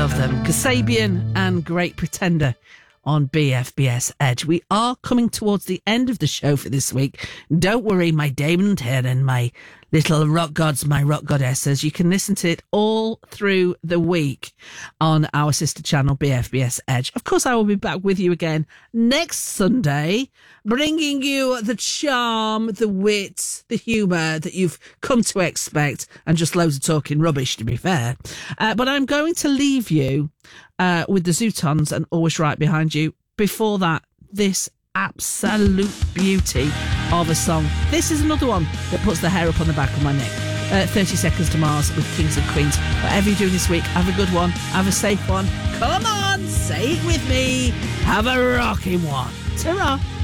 love them. Kasabian and Great Pretender on BFBS Edge. We are coming towards the end of the show for this week. Don't worry, my Damon Hair and my little rock gods, my rock goddesses. You can listen to it all through the week on our sister channel, BFBS Edge. Of course, I will be back with you again next Sunday, bringing you the charm, the wit, the humour that you've come to expect, and just loads of talking rubbish, to be fair. But I'm going to leave you with the Zootons and Always Right Behind You. Before that, this absolute beauty of a song. This is another one that puts the hair up on the back of my neck. 30 Seconds to Mars with Kings and Queens. Whatever you do this week, have a good one, have a safe one. Come on, say it with me. Have a rocking one. Ta-ra.